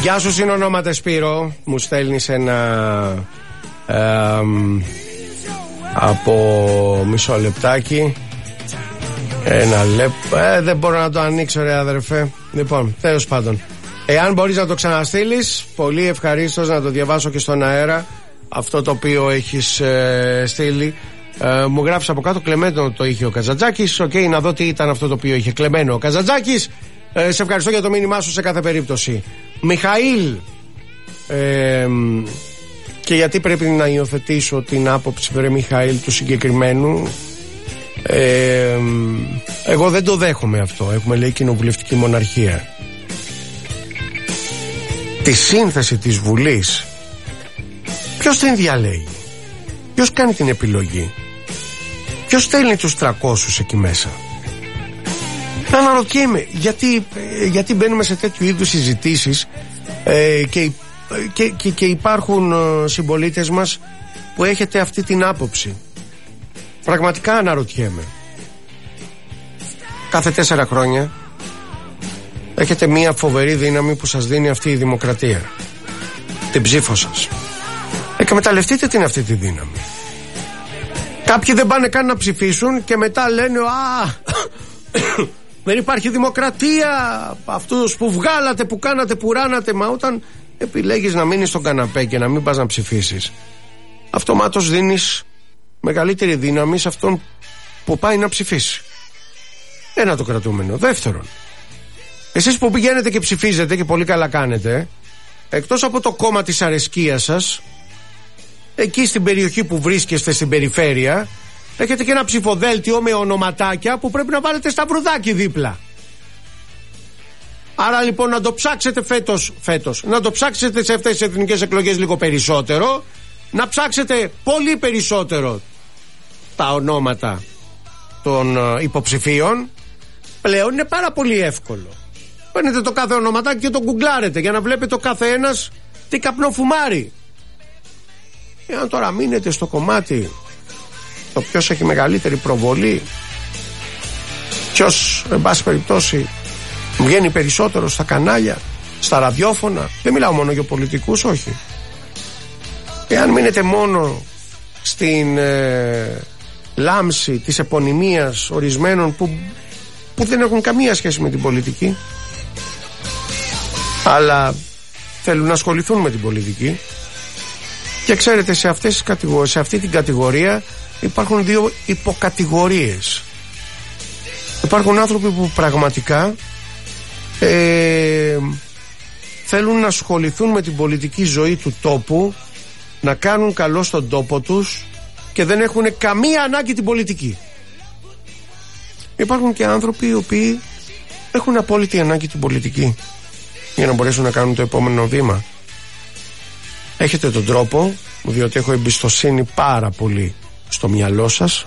Γεια σου συνονόματε Σπύρο. Μου στέλνεις ένα από μισό λεπτάκι. Ένα δεν μπορώ να το ανοίξω ρε αδερφέ. Λοιπόν, τέλος πάντων, εάν μπορείς να το ξαναστείλεις, πολύ ευχαρίστως να το διαβάσω και στον αέρα αυτό το οποίο έχεις στείλει. Μου γράψει από κάτω, κλεμμένο το είχε ο Καζαντζάκης. Οκ, να δω τι ήταν αυτό το οποίο είχε κλεμμένο ο Καζαντζάκης. Σε ευχαριστώ για το μήνυμά σου σε κάθε περίπτωση. Μιχαήλ, και γιατί πρέπει να υιοθετήσω την άποψη, βρε Μιχαήλ, του συγκεκριμένου. Εγώ δεν το δέχομαι αυτό. Έχουμε λέει κοινοβουλευτική μοναρχία. Τη σύνθεση της Βουλής ποιος την διαλέγει? Ποιος κάνει την επιλογή? Ποιος στέλνει τους 300 εκεί μέσα? Αναρωτιέμαι γιατί μπαίνουμε σε τέτοιου είδους συζητήσεις και υπάρχουν συμπολίτες μας που έχετε αυτή την άποψη. Πραγματικά αναρωτιέμαι. Κάθε 4 χρόνια έχετε μια φοβερή δύναμη που σας δίνει αυτή η δημοκρατία, την ψήφο σας. Εκμεταλλευτείτε την αυτή τη δύναμη. Κάποιοι δεν πάνε καν να ψηφίσουν και μετά λένε δεν υπάρχει δημοκρατία. Αυτούς που βγάλατε, που κάνατε, που ράνατε. Μα όταν επιλέγεις να μείνεις στον καναπέ και να μην πας να ψηφίσεις, αυτομάτως δίνεις μεγαλύτερη δύναμη σε αυτόν που πάει να ψηφίσει. Ένα το κρατούμενο. Δεύτερον, εσείς που πηγαίνετε και ψηφίζετε, και πολύ καλά κάνετε, εκτός από το κόμμα της αρεσκίας σας, εκεί στην περιοχή που βρίσκεστε, στην περιφέρεια, έχετε και ένα ψηφοδέλτιο με ονοματάκια που πρέπει να βάλετε σταυρουδάκι δίπλα. Άρα λοιπόν να το ψάξετε φέτος, να το ψάξετε σε αυτές τις εθνικές εκλογές λίγο περισσότερο, να ψάξετε πολύ περισσότερο τα ονόματα των υποψηφίων. Πλέον είναι πάρα πολύ εύκολο. Παίρνετε το κάθε ονοματάκι και το γκουγκλάρετε για να βλέπετε ο κάθε ένας τι καπνό φουμάρει. Εάν τώρα μείνετε στο κομμάτι το ποιος έχει μεγαλύτερη προβολή, ποιος εν πάση περιπτώσει βγαίνει περισσότερο στα κανάλια, στα ραδιόφωνα, δεν μιλάω μόνο για πολιτικούς, όχι. Εάν μείνετε μόνο στην λάμψη της επωνυμίας ορισμένων που δεν έχουν καμία σχέση με την πολιτική, αλλά θέλουν να ασχοληθούν με την πολιτική, και ξέρετε, σε αυτή την κατηγορία υπάρχουν 2 υποκατηγορίες. Υπάρχουν άνθρωποι που πραγματικά θέλουν να ασχοληθούν με την πολιτική ζωή του τόπου, να κάνουν καλό στον τόπο τους και δεν έχουν καμία ανάγκη την πολιτική. Υπάρχουν και άνθρωποι οι οποίοι έχουν απόλυτη ανάγκη την πολιτική για να μπορέσουν να κάνουν το επόμενο βήμα. Έχετε τον τρόπο, διότι έχω εμπιστοσύνη πάρα πολύ στο μυαλό σας,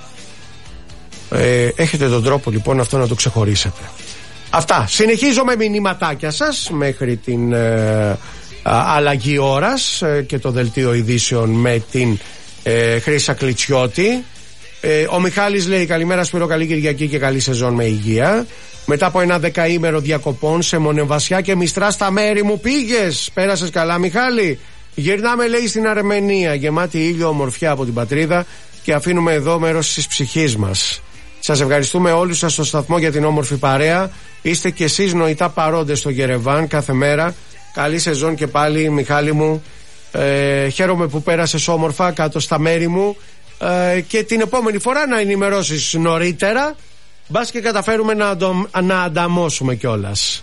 έχετε τον τρόπο λοιπόν αυτό να το ξεχωρίσετε. Αυτά. Συνεχίζω με μηνυματάκια σας μέχρι την αλλαγή ώρας και το δελτίο ειδήσεων με την Χρύσα Κλιτσιώτη. Ο Μιχάλης λέει: καλημέρα Σπύρο, καλή Κυριακή και καλή σεζόν με υγεία. Μετά από ένα 10ημερο διακοπών σε Μονεβασιά και Μιστρά στα μέρη μου πήγες? Πέρασες καλά Μιχάλη? Γυρνάμε λέει στην Αρμενία, γεμάτη ήλιο, ομορφιά από την πατρίδα, και αφήνουμε εδώ μέρος της ψυχής μας. Σας ευχαριστούμε όλους σας στο σταθμό για την όμορφη παρέα. Είστε κι εσείς νοητά παρόντες στο Γερεβάν κάθε μέρα. Καλή σεζόν και πάλι Μιχάλη μου. Χαίρομαι που πέρασες όμορφα κάτω στα μέρη μου, και την επόμενη φορά να ενημερώσεις νωρίτερα, μπας και καταφέρουμε να ανταμώσουμε κιόλας.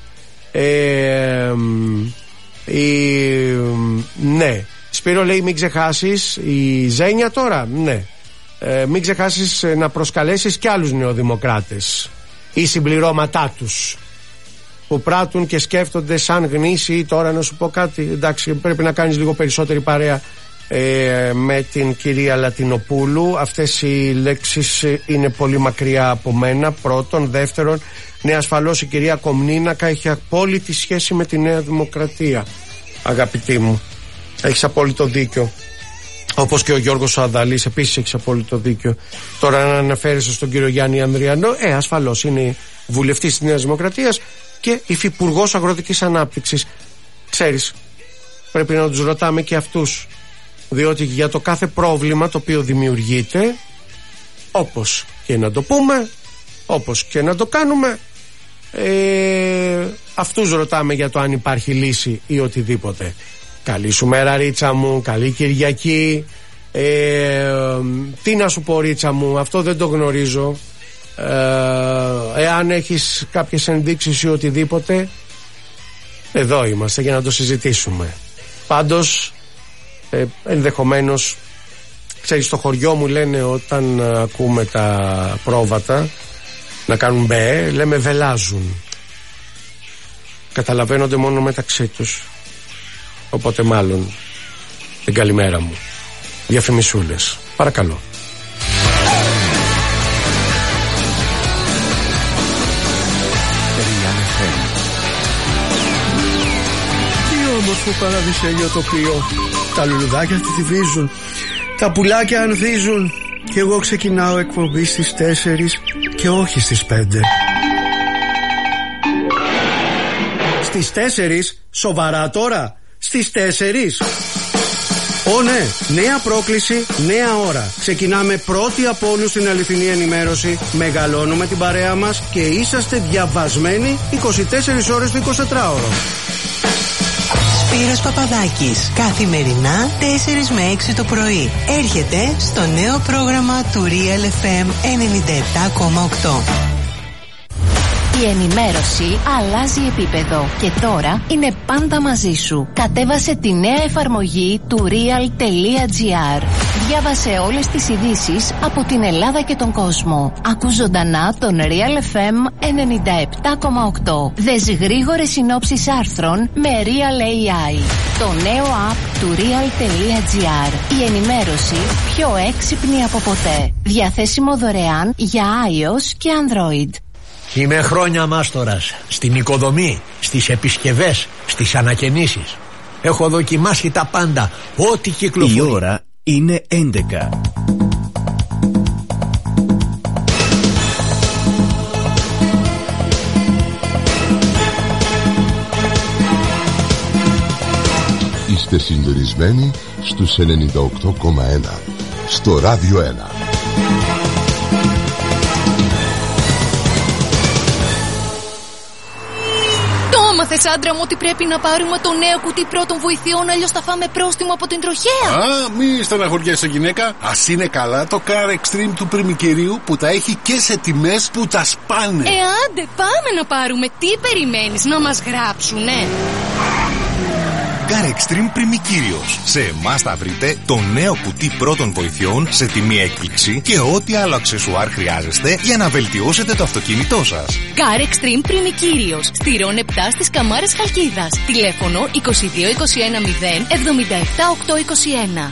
Ναι, Σπύρο λέει μην ξεχάσεις η Ζένια τώρα. Ναι, μην ξεχάσεις να προσκαλέσεις κι άλλους νεοδημοκράτες ή συμπληρώματά τους που πράττουν και σκέφτονται σαν γνήσιοι. Τώρα να σου πω κάτι, εντάξει, πρέπει να κάνεις λίγο περισσότερη παρέα με την κυρία Λατινοπούλου. Αυτές οι λέξεις είναι πολύ μακριά από μένα, πρώτον. Δεύτερον, ναι, ασφαλώς η κυρία Κομνίνακα έχει απόλυτη σχέση με τη Νέα Δημοκρατία, αγαπητή μου. Έχεις απόλυτο δίκιο. Όπως και ο Γιώργος Αδαλής επίσης έχει απόλυτο δίκιο. Τώρα να αναφέρεσαι στον κύριο Γιάννη Ανδριανό, ασφαλώς είναι βουλευτής της Νέας Δημοκρατίας και υφυπουργός Αγροτικής Ανάπτυξης. Ξέρεις, πρέπει να τους ρωτάμε και αυτούς, διότι για το κάθε πρόβλημα το οποίο δημιουργείται, όπως και να το πούμε, όπως και να το κάνουμε, αυτούς ρωτάμε για το αν υπάρχει λύση ή οτιδήποτε. Καλή σου μέρα, Ρίτσα μου, καλή Κυριακή. Τι να σου πω, Ρίτσα μου, αυτό δεν το γνωρίζω. Εάν έχεις κάποιες ενδείξεις ή οτιδήποτε, εδώ είμαστε για να το συζητήσουμε. Πάντως ενδεχομένως, ξέρεις, στο χωριό μου λένε όταν ακούμε τα πρόβατα να κάνουν μπε, λέμε βελάζουν. Καταλαβαίνονται μόνο μεταξύ τους. Οπότε μάλλον την καλημέρα μου. Διαφημισούλες, παρακαλώ. Τι όμορφο παραδεισέλιο τοπίο. Τα λουλουδάκια θηβίζουν, τα πουλάκια ανθίζουν, και εγώ ξεκινάω εκπομπή στις 4 και όχι στις 5. Στις 4, σοβαρά τώρα, στις 4. Ω ναι, νέα πρόκληση, νέα ώρα. Ξεκινάμε πρώτοι από όλους στην αληθινή ενημέρωση. Μεγαλώνουμε την παρέα μας και είσαστε διαβασμένοι 24 ώρες το 24ωρο. Σπύρος Παπαδάκης, καθημερινά 4 με 6 το πρωί. Έρχεται στο νέο πρόγραμμα του Real FM 97,8. Η ενημέρωση αλλάζει επίπεδο και τώρα είναι πάντα μαζί σου. Κατέβασε τη νέα εφαρμογή του real.gr. Διάβασε όλες τις ειδήσεις από την Ελλάδα και τον κόσμο. Ακούς ζωντανά τον Real FM 97,8. Δες γρήγορες συνόψεις άρθρων με Real AI. Το νέο app του real.gr. Η ενημέρωση πιο έξυπνη από ποτέ. Διαθέσιμο δωρεάν για iOS και Android. Είμαι χρόνια μάστορας στην οικοδομή, στις επισκευές, στις ανακαινήσεις. Έχω δοκιμάσει τα πάντα, ό,τι κυκλοφορεί. Η ώρα είναι 11. Είστε συντονισμένοι στους 98,1 στο Ράδιο 1. Μάθες, άντρα μου, ότι πρέπει να πάρουμε το νέο κουτί πρώτων βοηθειών, αλλιώς θα φάμε πρόστιμο από την τροχέα. Μη στεναχωριέσαι, γυναίκα. Ας είναι καλά το Car Extreme του Πριμικυρίου, που τα έχει και σε τιμές που τα σπάνε. Άντε, πάμε να πάρουμε. Τι περιμένεις, να μας γράψουνε? Car Extreme Πριμικύριος. Σε εμάς θα βρείτε το νέο κουτί πρώτων βοηθειών σε τιμή έκπληξη και ό,τι άλλο αξεσουάρ χρειάζεστε για να βελτιώσετε το αυτοκίνητό σας. Car Extreme Πριμικύριος. Στη Ρον 7 στις Καμάρες Χαλκίδας. Τηλέφωνο 22 21 0 77 821.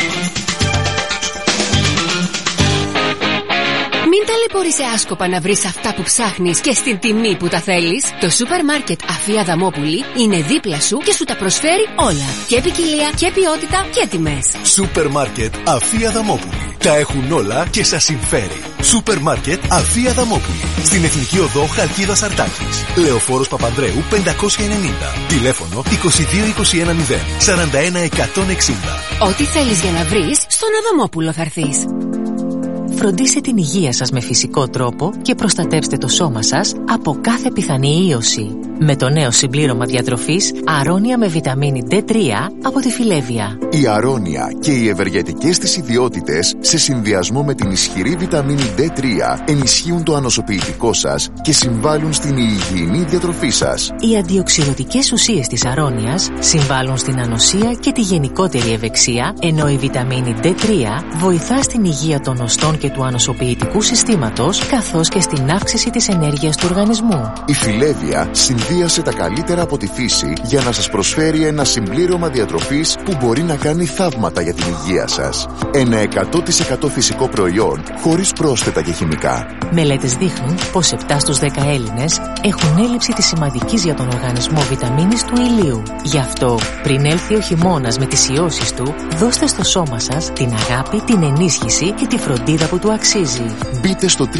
Μην ταλαιπωρείσαι άσκοπα να βρεις αυτά που ψάχνεις και στην τιμή που τα θέλεις. Το σούπερ μάρκετ Αφία Αδαμόπουλη είναι δίπλα σου και σου τα προσφέρει όλα. Και ποικιλία και ποιότητα και τιμές. Σούπερ μάρκετ Αφία Αδαμόπουλη. Τα έχουν όλα και σας συμφέρει. Σούπερ μάρκετ Αφία Αδαμόπουλη. Στην Εθνική Οδό Χαλκίδας Αρτάκης. Λεωφόρος Παπανδρέου 590. Τηλέφωνο 22 21 0 41 160. Ό,τι θέλεις για να βρεις, στον Αδαμόπουλο θα έρθεις. Φροντίστε την υγεία σας με φυσικό τρόπο και προστατεύστε το σώμα σας από κάθε πιθανή ίωση. Με το νέο συμπλήρωμα διατροφής Αρώνια με βιταμίνη D3 από τη Φιλέβια. Η Αρώνια και οι ευεργετικές της ιδιότητες σε συνδυασμό με την ισχυρή βιταμίνη D3 ενισχύουν το ανοσοποιητικό σας και συμβάλλουν στην υγιεινή διατροφή σας. Οι αντιοξυδοτικές ουσίες της Αρώνιας συμβάλλουν στην ανοσία και τη γενικότερη ευεξία, ενώ η βιταμίνη D3 βοηθά στην υγεία των οστών και του ανοσοποιητικού συστήματος, καθώς και στην αύξηση της ενέργειας του οργανισμού. Η Φιλέβια συνδύασε τα καλύτερα από τη φύση για να σας προσφέρει ένα συμπλήρωμα διατροφής που μπορεί να κάνει θαύματα για την υγεία σας. Ένα 100% φυσικό προϊόν, χωρίς πρόσθετα και χημικά. Μελέτες δείχνουν πως 7 στους 10 Έλληνες έχουν έλλειψη της σημαντικής για τον οργανισμό βιταμίνης του ηλίου. Γι' αυτό, πριν έλθει ο χειμώνας με τις ιώσεις του, δώστε στο σώμα σας την αγάπη, την ενίσχυση και τη φροντίδα που που του αξίζει. Μπείτε στο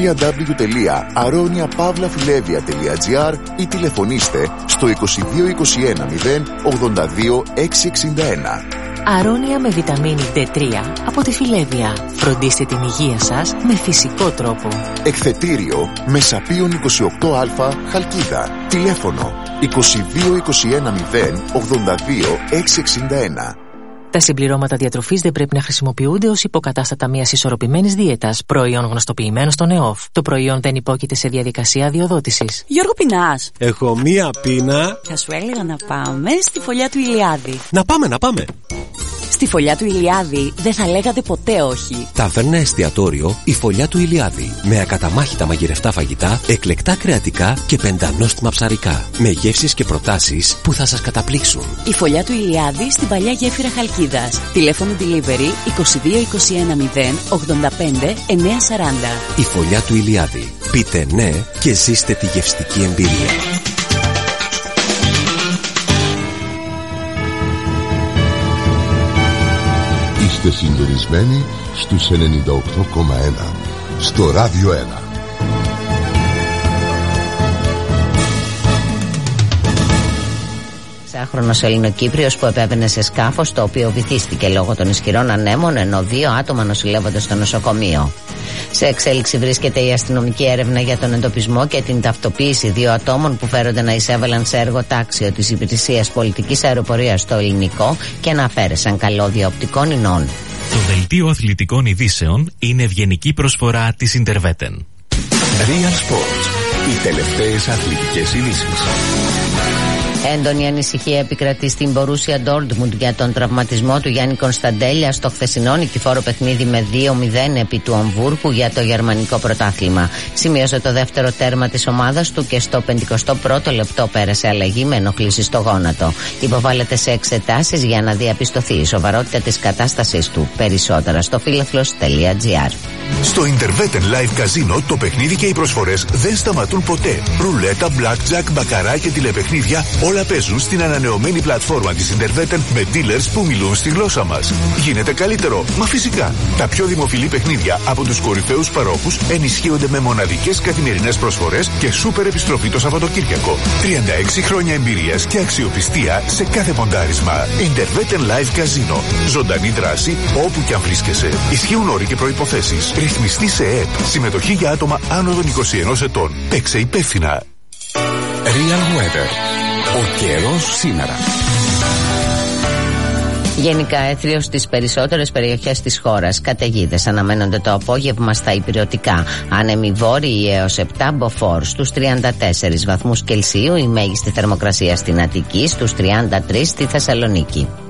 www.aroniapavlafilevia.gr ή τηλεφωνήστε στο 2221 082 661. Αρώνια με βιταμίνη D3 από τη Φιλέβια. Φροντίστε την υγεία σας με φυσικό τρόπο. Εκθετήριο Μεσαπίων 28α Χαλκίδα. Τηλέφωνο 2221 082 661. Τα συμπληρώματα διατροφής δεν πρέπει να χρησιμοποιούνται ως υποκατάστατα μιας ισορροπημένης δίαιτας, προϊόν γνωστοποιημένο στον ΕΟΦ. Το προϊόν δεν υπόκειται σε διαδικασία αδειοδότησης. Γιώργο, πεινάς? Έχω μία πείνα. Θα σου έλεγα να πάμε στη φωλιά του Ηλιάδη. Να πάμε. Στη φωλιά του Ηλιάδη δεν θα λέγατε ποτέ όχι. Ταβέρνα εστιατόριο η Φωλιά του Ηλιάδη. Με ακαταμάχητα μαγειρευτά φαγητά, εκλεκτά κρεατικά και πεντανόστιμα ψαρικά. Με γεύσεις και προτάσεις που θα σας καταπλήξουν. Η Φωλιά του Ηλιάδη στην παλιά γέφυρα Χαλκίδας. Τηλέφωνο delivery 2221 085 940. Η Φωλιά του Ηλιάδη. Πείτε ναι και ζήστε τη γευστική εμπειρία. Είστε συντονισμένοι στους 98,1 στο Ράδιο 1. Χρονος Ελληνοκύπριος που επέβαινε σε σκάφος το οποίο βυθίστηκε λόγω των ισχυρών ανέμων, ενώ 2 άτομα νοσηλεύονται στο νοσοκομείο. Σε εξέλιξη βρίσκεται η αστυνομική έρευνα για τον εντοπισμό και την ταυτοποίηση 2 ατόμων που φέρονται να εισέβαλαν σε εργοτάξιο της Υπηρεσίας Πολιτικής Αεροπορίας στο Ελληνικό και να αφαίρεσαν καλώδια οπτικών ινών. Το δελτίο αθλητικών ειδήσεων είναι ευγενική προσφορά της Interveten. Real Sports. Οι τελευταίες αθλητικές ειδήσεις. Έντονη ανησυχία επικρατεί στην Μπορούσια Ντόρτμουντ για τον τραυματισμό του Γιάννη Κωνσταντέλια στο χθεσινό νικηφόρο παιχνίδι με 2-0 επί του Αμβούργου για το γερμανικό πρωτάθλημα. Σημείωσε το δεύτερο τέρμα της ομάδας του και στο 51ο λεπτό πέρασε αλλαγή με ενοχλήσεις στο γόνατο. Υποβάλλεται σε εξετάσεις για να διαπιστωθεί η σοβαρότητα της κατάστασης του. Περισσότερα στο φίλαθλος.gr. Στο Interveten Live Casino το παιχνίδι και οι προσφορές δεν σταματούν ποτέ. Ρουλέτα, blackjack, μπακαρά και τηλεπαιχνίδια όλα παίζουν στην ανανεωμένη πλατφόρμα της Interveten με dealers που μιλούν στη γλώσσα μας. Γίνεται καλύτερο, μα φυσικά. Τα πιο δημοφιλή παιχνίδια από τους κορυφαίους παρόχους ενισχύονται με μοναδικές καθημερινές προσφορές και σούπερ επιστροφή το Σαββατοκύριακο. 36 χρόνια εμπειρίας και αξιοπιστία σε κάθε ποντάρισμα. Interveten Live Casino. Ζωντανή δράση όπου κι αν βρίσκεσαι. Ισχύουν όροι και προϋποθέσεις. Ρυθμιστή σε ΕΕΠ. Συμμετοχή για άτομα άνω των 21 ετών. Παίξε υπεύθυνα. Real Weather. Ο καιρός σήμερα. Γενικά έθριος στις περισσότερες περιοχές της χώρας. Καταιγίδες αναμένονται το απόγευμα στα ηπειρωτικά. Άνεμοι βόρειοι έως 7 μποφόρ στους 34 βαθμούς Κελσίου. Η μέγιστη θερμοκρασία στην Αττική στους 33 στη Θεσσαλονίκη.